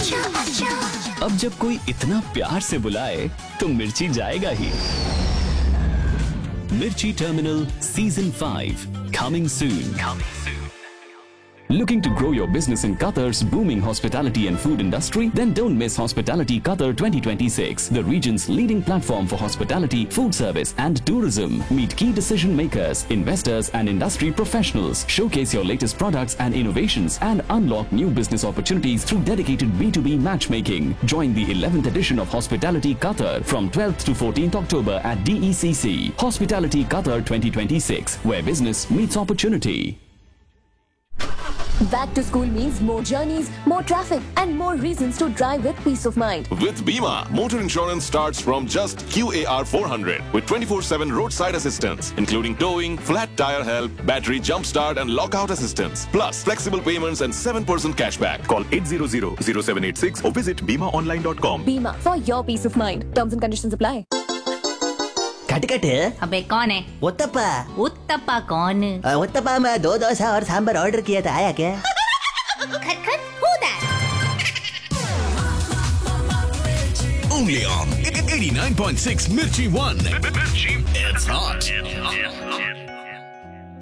अब जब कोई इतना प्यार से बुलाए तो मिर्ची जाएगा ही। Mirchi Terminal Season 5 coming soon. Looking to grow your business in Qatar's booming hospitality and food industry? Then don't miss Hospitality Qatar 2026, the region's leading platform for hospitality, food service and tourism. Meet key decision makers, investors and industry professionals. Showcase your latest products and innovations and unlock new business opportunities through dedicated B2B matchmaking. Join the 11th edition of Hospitality Qatar from 12th to 14th October at DECC. Hospitality Qatar 2026, where business meets opportunity. Back to school means more journeys, more traffic, and more reasons to drive with peace of mind. With Bima, motor insurance starts from just QAR 400 with 24/7 roadside assistance, including towing, flat tire help, battery jump start, and lockout assistance. Plus, flexible payments and 7% cashback. Call 800-0786 or visit bimaonline.com. Bima, for your peace of mind. Terms and conditions apply. Cut अबे कौन है? उत्तप्पा। उत्तप्पा कौन? उत्तप्पा में 2 डोसा और sambar order किया था, आया क्या? खट who that? Only on 89.6 Mirchi 1. It's hot.